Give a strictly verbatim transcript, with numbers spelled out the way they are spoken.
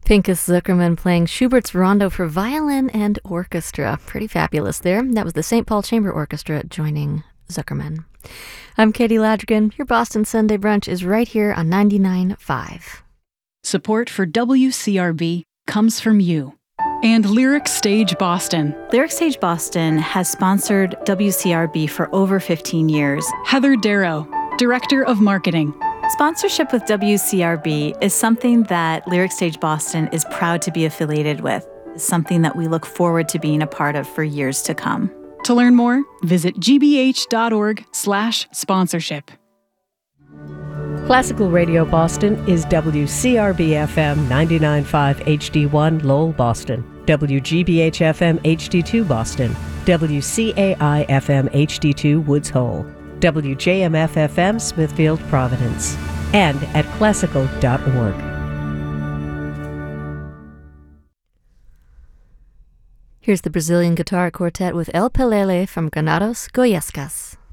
Pinchas Zukerman playing Schubert's Rondo for violin and orchestra. Pretty fabulous there. That was the Saint Paul Chamber Orchestra joining Zukerman. I'm Katie Ladrigan. Your Boston Sunday Brunch is right here on ninety-nine point five. Support for W C R B comes from you and Lyric Stage Boston. Lyric Stage Boston has sponsored W C R B for over fifteen years. Heather Darrow, Director of Marketing. Sponsorship with W C R B is something that Lyric Stage Boston is proud to be affiliated with. It's something that we look forward to being a part of for years to come. To learn more, visit gbh.org slash sponsorship. Classical Radio Boston is W C R B F M ninety-nine point five H D one Lowell, Boston, W G B H F M H D two Boston, W C A I F M H D two Woods Hole, W J M F F M Smithfield, Providence, and at classical dot org. Here's the Brazilian Guitar Quartet with El Pelele from Granados Goiescas.